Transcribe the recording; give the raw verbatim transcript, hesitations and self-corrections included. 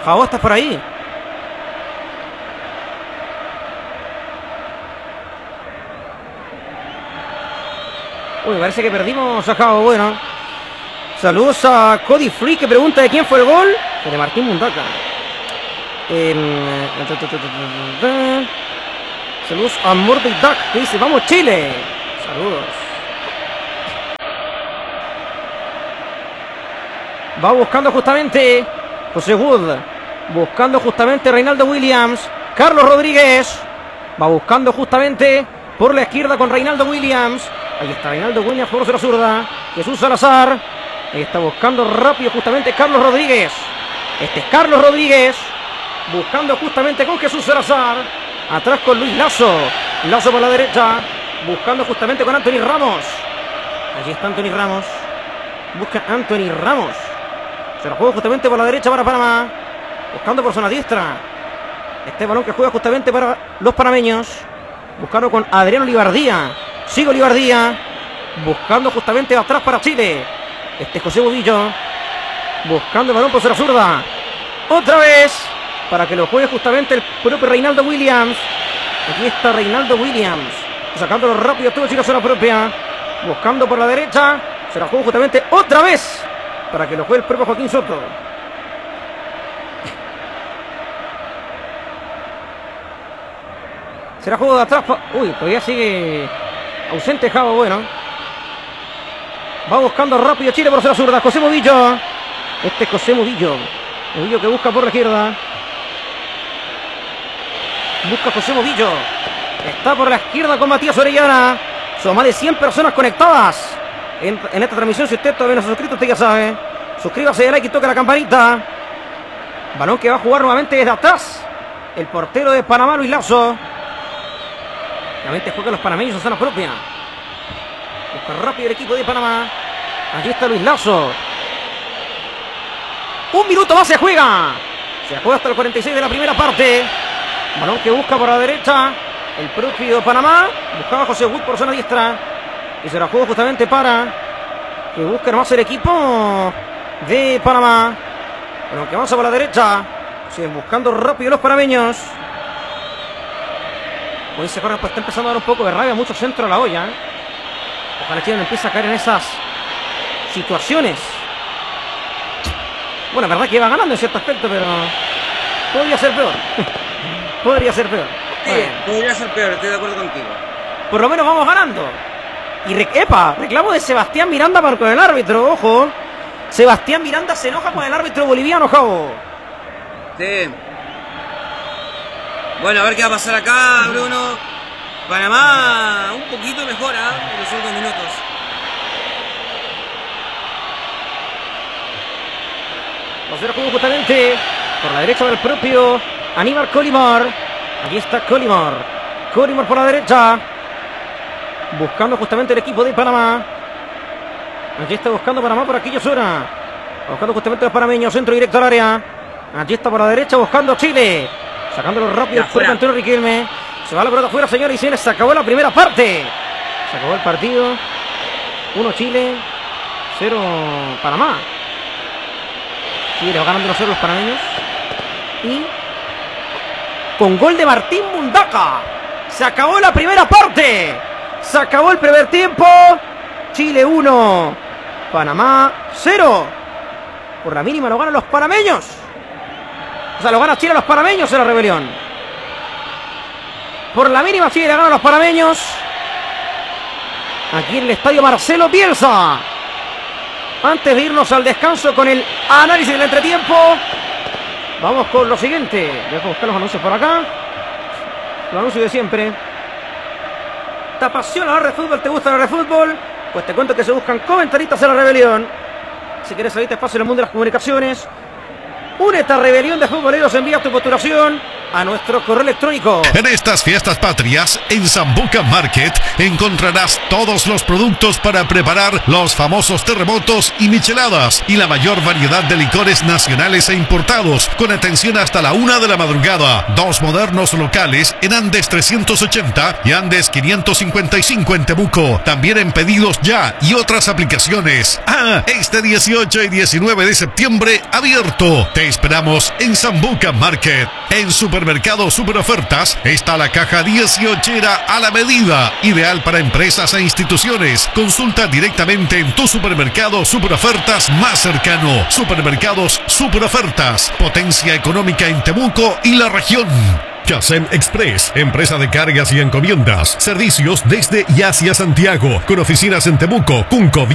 Jao, estás por ahí. Uy, parece que perdimos a Jao. Bueno. Saludos a Cody Free, que pregunta de quién fue el gol. De Martín Mundaca. Eh, saludos a Morbid Duck, que dice, vamos Chile. Saludos. Va buscando justamente José Wood. Buscando justamente Reinaldo Williams. Carlos Rodríguez. Va buscando justamente por la izquierda con Reinaldo Williams. Ahí está Reinaldo Williams por la zurda. Jesús Salazar. Ahí está buscando rápido justamente Carlos Rodríguez. Este es Carlos Rodríguez. Buscando justamente con Jesús Salazar. Atrás con Luis Lazo. Lazo por la derecha. Buscando justamente con Anthony Ramos. Allí está Anthony Ramos. Busca Anthony Ramos. Se lo juega justamente por la derecha para Panamá. Buscando por zona diestra. Este balón que juega justamente para los panameños. Buscando con Adriano Olivardía. Sigue Olivardía. Buscando justamente atrás para Chile. Este es José Budillo. Buscando el balón por zona zurda. Otra vez. Para que lo juegue justamente el propio Reinaldo Williams. Aquí está Reinaldo Williams. Sacándolo rápido todo Chile a zona propia. Buscando por la derecha. Se la juega justamente otra vez. Para que lo juegue el propio Joaquín Soto. Se la juega de atrás. Uy, todavía sigue ausente Jao. Bueno. Va buscando rápido Chile por la zurda. José Murillo. Este es José Murillo. Murillo que busca por la izquierda. Busca José Murillo. Está por la izquierda con Matías Orellana. Son más de cien personas conectadas en, en esta transmisión. Si usted todavía no se ha suscrito, usted ya sabe. Suscríbase, like y toque la campanita. Balón que va a jugar nuevamente desde atrás. El portero de Panamá, Luis Lazo. Nuevamente juega los panameños en zona propia. Busca rápido el equipo de Panamá. Allí está Luis Lazo. Un minuto más se juega. Se juega hasta el cuarenta y seis de la primera parte. Balón que busca por la derecha el propio Panamá. Buscaba José Wood por zona diestra. Y se la juega justamente para que busque más el equipo de Panamá. Balón que avanza por la derecha. Siguen buscando rápido los panameños. Hoy se corre, pues está empezando a dar un poco de rabia. Mucho centro a la olla. Ojalá Chile no empiece a caer en esas situaciones. Bueno, la verdad que iba ganando en cierto aspecto, pero podría ser peor. Podría ser peor. Sí, podría ser peor, estoy de acuerdo contigo. Por lo menos vamos ganando. Y re epa, reclamo de Sebastián Miranda para con el árbitro, ojo. Sebastián Miranda se enoja con el árbitro boliviano, Jao. Sí. Bueno, a ver qué va a pasar acá, Bruno. Panamá un poquito mejora en los últimos minutos. Va a ser juego justamente por la derecha del propio Aníbal Colimar. Aquí está Colimar. Colimar por la derecha. Buscando justamente el equipo de Panamá. Allí está buscando Panamá por aquí Yosura. Buscando justamente los panameños. Centro directo al área. Allí está por la derecha buscando Chile. Sacándolo rápido por Antonio Riquelme. Se va la pelota afuera, señores y señores. Se acabó la primera parte. Se acabó el partido. uno Chile. cero Panamá. Chile va ganando uno cero los panameños. Y con gol de Martín Mundaca. Se acabó la primera parte. Se acabó el primer tiempo. Chile uno. Panamá cero. Por la mínima lo ganan los panameños. O sea, lo gana Chile a los panameños en la rebelión. Por la mínima Chile le gana a los panameños. Aquí en el estadio Marcelo Bielsa. Antes de irnos al descanso con el análisis del entretiempo, vamos con lo siguiente. Voy a buscar los anuncios por acá. Los anuncios de siempre. ¿Te apasiona hablar de fútbol? ¿Te gusta hablar de fútbol? Pues te cuento que se buscan comentaristas en la rebelión. Si quieres salirte espacio en el mundo de las comunicaciones, únete a Rebelión de Futboleros, envía tu postulación a nuestro correo electrónico. En estas fiestas patrias, en Sambuca Market, encontrarás todos los productos para preparar los famosos terremotos y micheladas y la mayor variedad de licores nacionales e importados, con atención hasta la una de la madrugada. Dos modernos locales en Andes trescientos ochenta y Andes quinientos cincuenta y cinco en Temuco. También en Pedidos Ya y otras aplicaciones. Ah, este dieciocho y diecinueve de septiembre abierto. Te esperamos en Sambuca Market. En Supermercado Super Ofertas está la caja dieciochera a la medida, ideal para empresas e instituciones. Consulta directamente en tu supermercado Super Ofertas más cercano. Supermercados Super Ofertas, potencia económica en Temuco y la región. Kasem Express, empresa de cargas y encomiendas. Servicios desde y hacia Santiago, con oficinas en Temuco, Cunco,